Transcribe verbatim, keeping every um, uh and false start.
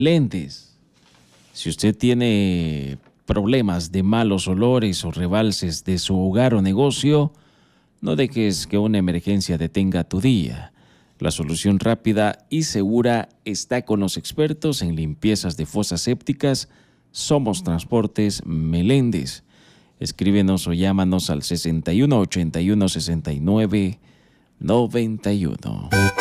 Lentes. Si usted tiene problemas de malos olores o rebalses de su hogar o negocio, no dejes que una emergencia detenga tu día. La solución rápida y segura está con los expertos en limpiezas de fosas sépticas. Somos Transportes Meléndez. Escríbenos o llámanos al sesenta y uno ochenta y uno sesenta y nueve noventa y uno.